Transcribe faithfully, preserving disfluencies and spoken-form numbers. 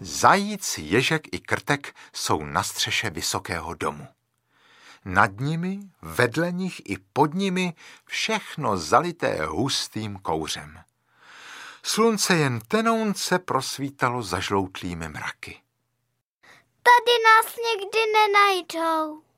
Zajíc, ježek i krtek jsou na střeše vysokého domu. Nad nimi, vedle nich i pod nimi všechno zalité hustým kouřem. Slunce jen tenounce prosvítalo zažloutlými mraky. Tady nás nikdy nenajdou.